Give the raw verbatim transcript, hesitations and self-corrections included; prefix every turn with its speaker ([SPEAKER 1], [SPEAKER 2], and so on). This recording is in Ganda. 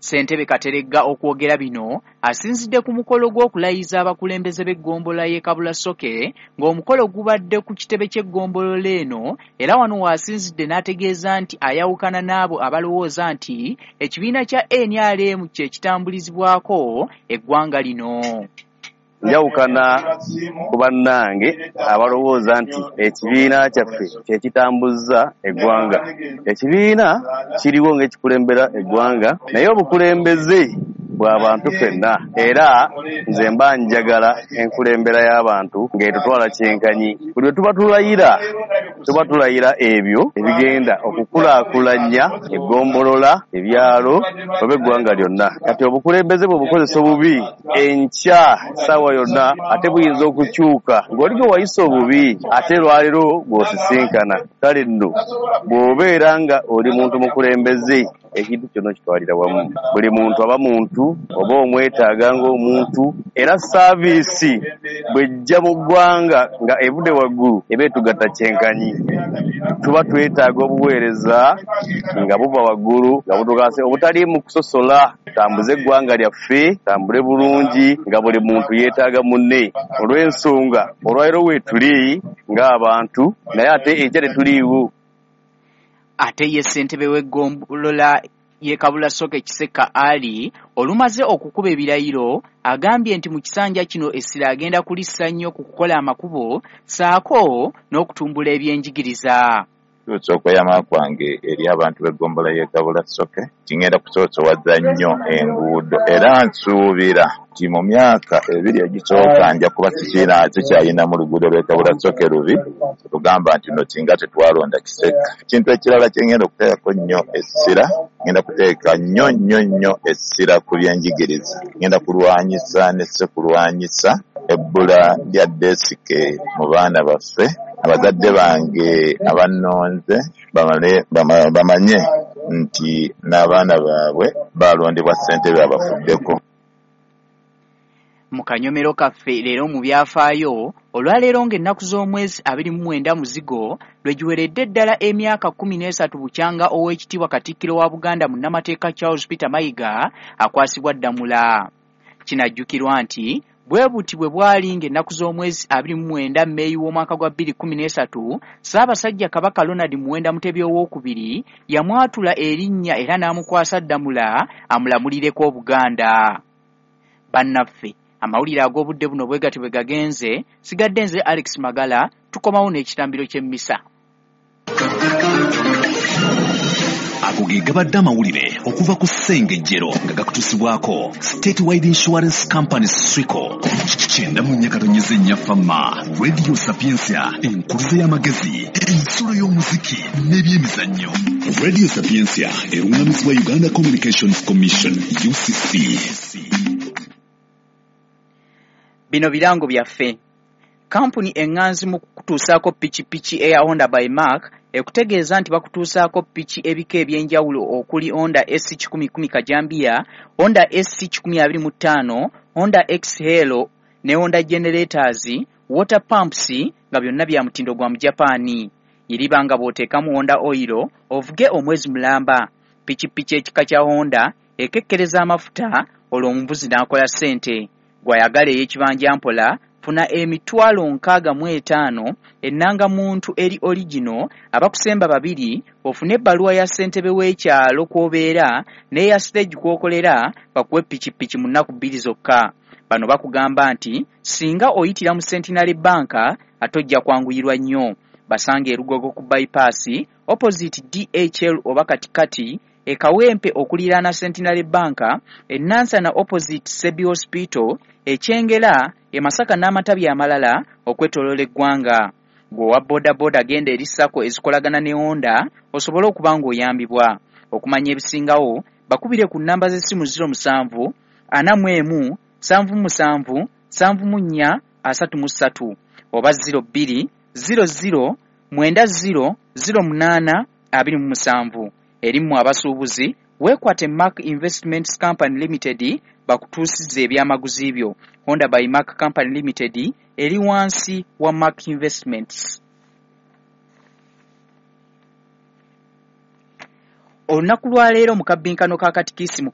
[SPEAKER 1] Ssentebe Kateregga okwogera bino asinzidde ku mukolo gw'okulayiza abakulembeze b'eggombolola y'e Kabulassoke ng'omukolo gubadde ku kitebe ky'eggombolola eno era wano waasinzidde n'ategeeza nti ayawukana n'abo abalowooza nti ekibiina kya N R M kye kitambulizibwako eggwanga lino.
[SPEAKER 2] Njawukana ku bannange abalowooza nti ekibiina kyaffe kye kitambuza eggwanga. Ekibiina kiriwo ng'ekikulembera eggwanga naye obukulembeze bw'abantu ffenna era nze mba njagala enkulembera y'abantu ng'etutwala kyenkanyi. Buli we tuba tulayira tuba tulayira ebyo ebigenda okukulaakulanya eggombolola ebyalo oba eggwanga lyonna. Kati obukulembeze bwe bukozesa obubi enkya ssaawa yonna ate buyinza okukyuka ng'oli gwe wayisa obubi ate lwaliro gw'osisinkana. Kale nno bw'obeera nga oli muntu mukulembeze ekintu kyonna kitwalira wamu. Buli muntu aba muntu oba omwetaaga ng'omuntu era saaviisi bw'ejja mu ggwanga nga evudde waggulu eba etugatta kyenkanyi. Tuba twetaaga obuweereza nga buva waggulu nga butukase obutali mu kusosola. Tambuze eggwanga lyaffe tambule bulungi nga buli muntu yeetaaga munne. Olw'ensonga olwaliro weetuli ng'abantu naye ate enkya tetuliiwo.
[SPEAKER 1] Ate ye ssentebe w'eggombolola y'e Kabulassoke Kiseka Ali olumaze okukuba ebirayiro agambye nti mu kisanja kino essira agenda kulissa nnyo ku kukola amakubo saako n'okutumbula ebyenjigiriza.
[SPEAKER 3] Okweyama kwange eri abantu b'eggombolola y'e Kabulassoke kingenda kusoosowaza nnyo enguudo era nsuubira nti mu myaka ebiri egisooka nja kuba sikyayina mu luguudo lw'e Kabulassoke rubi tugamba nti no singa tetwalonda Kiseka. Ekintu ekirala kye ngenda okuteekako nnyo essira ngenda kuteeka nnyo nnyo nnyo essira ku byenjigiriza. Ngenda kulwanyisa ne ssekulwanyisa ebbula lya desike mu baana baffe. Abazadde bange abannonze bamanye nti n'abaana baabwe balondebwa ssentebe abafuddeko.
[SPEAKER 1] Mu kanyomero kaffe leero mu byafaayo olwaleero ng'ennaku z'omwezi abiri mu mwenda muzigo lwe giweredde ddala emyaka kkumi n'esatu bukyanga ow'ekitiibwa Katikkiro wa Buganda munnamateeka Charles Peter Mayiga akwasibwa Ddamula. Kinajjukirwa nti bwe buti bwe bwali ng'ennaku z'omwezi abiri mu mwenda Mmeeyi w'omwaka gwa bbiri kkumi n'esatu Ssaabasajja Kabaka Ronald Muwenda Mutebi owookubiri yamwatula erinnya era n'amukwasa Ddamula amulamulireko Buganda. Bannaffe amawulire ag'obudde buno bwe gati bwe gagenze sigadde nze Alex Magala tukomawo n'ekitambiro ky'emmisa.
[SPEAKER 4] Ago ge gabadde amawulire okuva ku Ssengejjero nga gakutusibwako State Wide Insurance Company Swico. Kyenda mu nnya katonyeza ennya Fama Radio Sapiensia enkuluze y'amagezi ensulo y'omuziki n'ebyemizannyo. Radio Sapiensia erungamizibwa Uganda Communications Commission U C C.
[SPEAKER 1] Bino birango byaffe. Kampuni enganzi mu kutuusaako pikipiki eya Honda by Mark ekutegeeza nti bakutuusaako piki ebika ebyenjawulo okuli Honda S kikumi kumi Kajambia, Honda S kikumi abiri mu ttaano, Honda X-Halo ne Honda Generators, water pumps nga byonna bya mutindo gwa mu Japaani. Yiribanga bw'oteekamu Honda oil ovuge omwezi mulamba. Pikipiki ekika kya Honda ekekkereza amafuta olwo omuvuzi n'akola ssente. Gwayagala ey'ekibanja mpola funa emitwalo nkaaga mu etaano ennanga muntu eri original abakusemba babiri ofune ebbaluwa ya ssentebe w'ekyalo kw'obeera n'eya stage kw'okolera bakuwe pikipiki mu nnaku bbiri zokka. Bano bakugamba nti singa oyitira mu Centenary Bank atojja kwanguyirwa nnyo. Basanga erugogo ku bypass opposite D H L oba katikati e Kawempe okuliraana Centenary Bank, e Nansana opposite Sebi Hospital, e Kyengera, e Masaka n'amatabi amalala okwetoloola eggwanga. Gwe wa boda boda genda eri Sako ezikolagana ne Honda osobole okuba ng'oyambibwa. Okumanya ebisingawo bakubire ku nnamba z'essimu zero musanvu ana mu emu sanvu mu musanvu sanvu mu nnya asatu mu ssatu oba zero bbiri zero zero mwenda zero zero munaana abiri mu musanvu. Erimu abasuubuzi weekwate Mark Investments Company Limited bakutuusiza ebyamaguzi byo. Honda by Mark Company Limited eri wansi wa Mark Investments. Olunaku lwa leero mu kabbinkano ka katikisi